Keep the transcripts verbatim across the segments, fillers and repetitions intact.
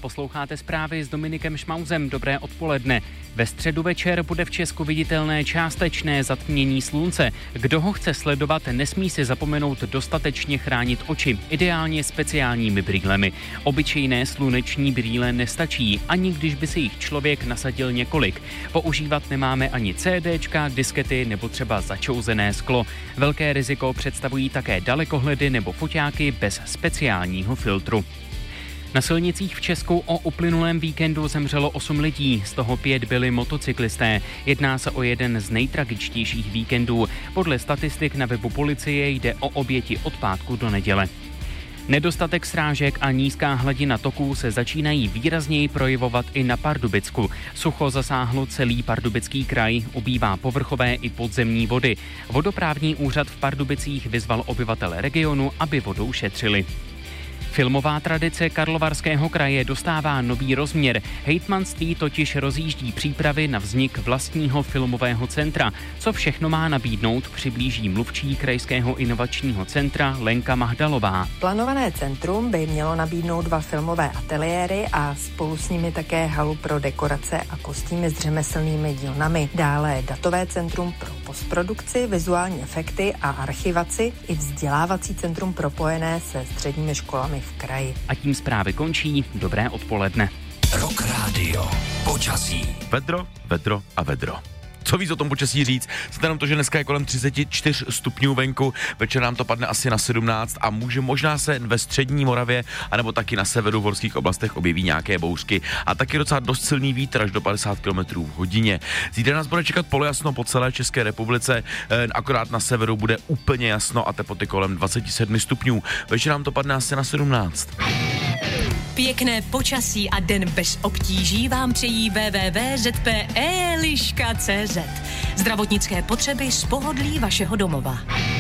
Posloucháte zprávy s Dominikem Šmauzem. Dobré odpoledne. Ve středu večer bude v Česku viditelné částečné zatmění slunce. Kdo ho chce sledovat, nesmí si zapomenout dostatečně chránit oči, ideálně speciálními brýlemi. Obyčejné sluneční brýle nestačí, ani když by si jich člověk nasadil několik. Používat nemáme ani CDčka, diskety nebo třeba začouzené sklo. Velké riziko představují také dalekohledy nebo foťáky bez speciálního filtru. Na silnicích v Česku o uplynulém víkendu zemřelo osm lidí, z toho pět byli motocyklisté. Jedná se o jeden z nejtragičtějších víkendů. Podle statistik na webu policie jde o oběti od pátku do neděle. Nedostatek srážek a nízká hladina toků se začínají výrazněji projevovat i na Pardubicku. Sucho zasáhlo celý Pardubický kraj, ubývá povrchové i podzemní vody. Vodoprávní úřad v Pardubicích vyzval obyvatele regionu, aby vodou šetřili. Filmová tradice Karlovarského kraje dostává nový rozměr. Hejtmanství totiž rozjíždí přípravy na vznik vlastního filmového centra. Co všechno má nabídnout, přiblíží mluvčí Krajského inovačního centra Lenka Mahdalová. Plánované centrum by mělo nabídnout dva filmové ateliéry a spolu s nimi také halu pro dekorace a kostýmy s řemeslnými dílnami. Dále datové centrum pro postprodukci, vizuální efekty a archivaci i vzdělávací centrum propojené se středními školami v kraji. A tím zprávy končí. Dobré odpoledne. Rock Radio. Počasí. Vedro, vedro a vedro. Co víc o tom počasí říct? Znamená jenom to, že dneska je kolem třicet čtyři stupňů venku, večer nám to padne asi na sedmnáct a může možná se ve střední Moravě anebo taky na severu v horských oblastech objeví nějaké bouřky a taky docela dost silný vítr až do padesát kilometrů v hodině. Zítra nás bude čekat polojasno po celé České republice, akorát na severu bude úplně jasno a teploty kolem dvacet sedm stupňů. Večer nám to padne asi na sedmnáct. Pěkné počasí a den bez obtíží vám přejí w w w tečka z p e liška tečka c z. Zdravotnické potřeby z pohodlí vašeho domova.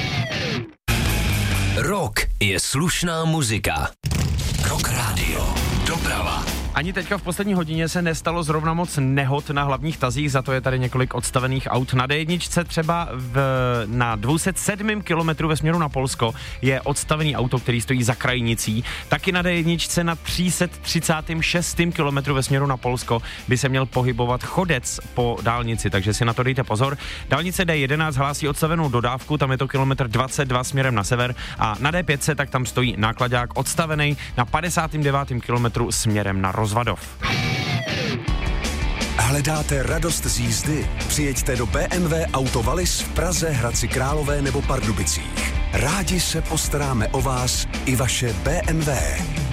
Rock je slušná muzika. Rock Radio. Doprava. Ani teďka v poslední hodině se nestalo zrovna moc nehod na hlavních tazích, za to je tady několik odstavených aut. Na D jedna třeba v, na dvě stě sedm kilometrů ve směru na Polsko je odstavený auto, který stojí za krajnicí. Taky na D jedna na tři sta třicet šest kilometrů ve směru na Polsko by se měl pohybovat chodec po dálnici, takže si na to dejte pozor. Dálnice D jedenáct hlásí odstavenou dodávku, tam je to kilometr dvacet dva směrem na sever a na D pět tak tam stojí nákladák odstavený na padesátém devátém kilometru směrem na Rozvadov. Hledáte radost z jízdy? Přijeďte do B M W Auto Wallis v Praze, Hradci Králové nebo Pardubicích. Rádi se postaráme o vás i vaše B M W.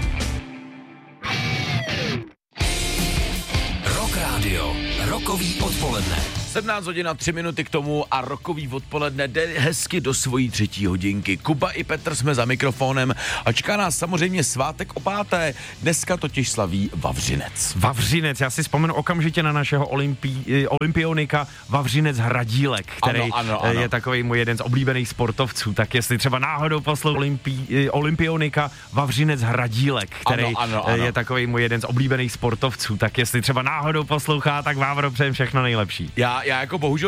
Rock Radio. Rokový odpoledne. sedmnáct hodin a tři minuty k tomu a rokový odpoledne jde hezky do svojí třetí hodinky. Kuba i Petr jsme za mikrofonem a čeká nás samozřejmě svátek o páté. Dneska totiž slaví Vavřinec. Vavřinec, já si vzpomenu okamžitě na našeho olympi- olympionika Vavřinec Hradílek, který ano, ano, ano. je takový můj jeden z oblíbených sportovců. Tak jestli třeba náhodou poslouchal olympi- olympionika Vavřinec Hradílek, který ano, ano, ano. je takový můj jeden z oblíbených sportovců. Tak jestli třeba náhodou poslouchá, tak Vávro přejem všechno nejlepší. Já, já jako bohužel